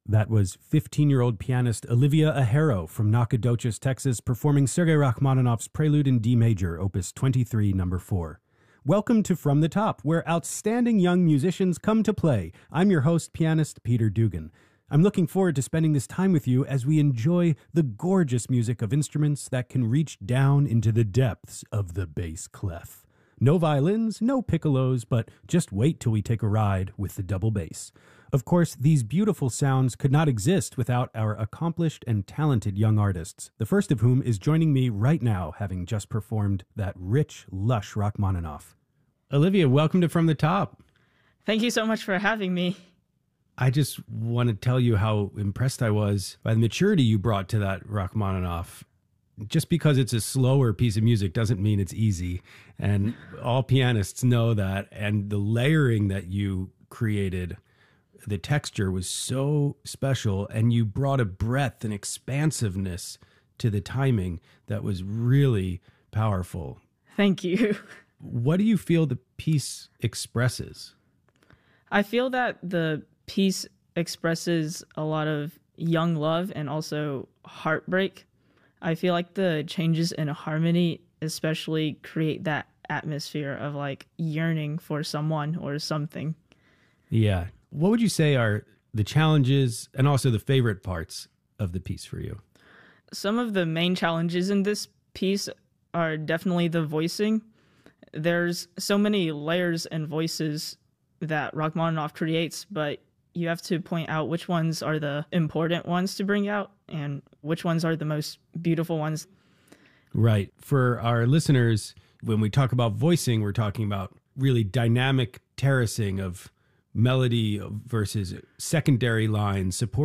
That was 15-year-old pianist Olivia Ajero from Nacogdoches, Texas, performing Sergei Rachmaninoff's Prelude in D major, Opus 23, number 4. Welcome to From the Top, where outstanding young musicians come to play. I'm your host, pianist Peter Dugan. I'm looking forward to spending this time with you as we enjoy the gorgeous music of instruments that can reach down into the depths of the bass clef. No violins, no piccolos, but just wait till we take a ride with the double bass. Of course, these beautiful sounds could not exist without our accomplished and talented young artists, the first of whom is joining me right now, having just performed that rich, lush Rachmaninoff. Olivia, welcome to From the Top. Thank you so much for having me. I just want to tell you how impressed I was by the maturity you brought to that Rachmaninoff. Just because it's a slower piece of music doesn't mean it's easy. And all pianists know that. And the layering that you created, the texture was so special. And you brought a breadth and expansiveness to the timing that was really powerful. Thank you. What do you feel the piece expresses? I feel that the piece expresses a lot of young love and also heartbreak. I feel like the changes in harmony especially create that atmosphere of like yearning for someone or something. Yeah. What would you say are the challenges and also the favorite parts of the piece for you? Some of the main challenges in this piece are definitely the voicing. There's so many layers and voices that Rachmaninoff creates, but you have to point out which ones are the important ones to bring out and which ones are the most beautiful ones. Right. For our listeners, when we talk about voicing, we're talking about really dynamic terracing of melody versus secondary lines, support